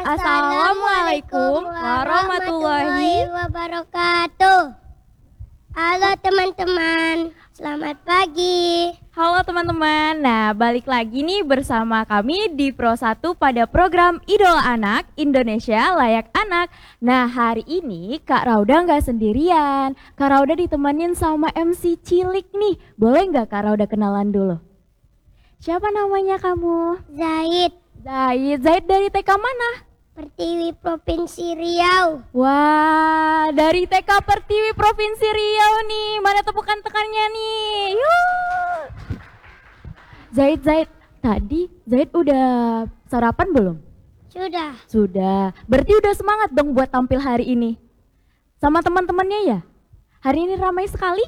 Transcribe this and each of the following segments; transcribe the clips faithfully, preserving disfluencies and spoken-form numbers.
Assalamualaikum warahmatullahi wabarakatuh. Halo teman-teman, selamat pagi. Halo teman-teman, nah balik lagi nih bersama kami di Pro satu pada program Idola Anak Indonesia Layak Anak. Nah hari ini Kak Rauda nggak sendirian, Kak Rauda ditemenin sama M C cilik nih. Boleh nggak Kak Rauda kenalan dulu? Siapa namanya kamu? Zaid, Zaid, Zaid dari T K mana? Pertiwi Provinsi Riau. Wah, dari T K Pertiwi Provinsi Riau nih. Mana tepukan tekannya nih? Yuh. Zaid, Zaid, tadi Zaid udah sarapan belum? Sudah. Sudah. Berarti udah semangat dong buat tampil hari ini. Sama teman-temannya ya? Hari ini ramai sekali.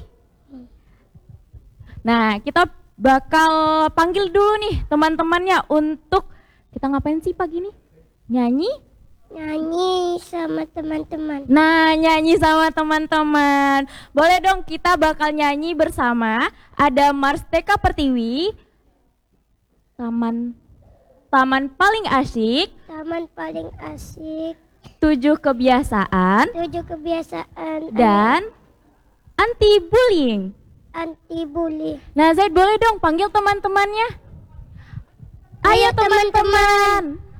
Nah, kita bakal panggil dulu nih teman-temannya untuk kita ngapain sih pagi nih? Nyanyi? Nyanyi sama teman-teman. Nah, nyanyi sama teman-teman. Boleh dong kita bakal nyanyi bersama. Ada Mars T K Pertiwi. Taman Taman paling asyik. Taman paling asik. Tujuh kebiasaan. Tujuh kebiasaan. Dan anti bullying. Anti bully. Nah, Zaid boleh dong panggil teman-temannya. Ayo teman-teman.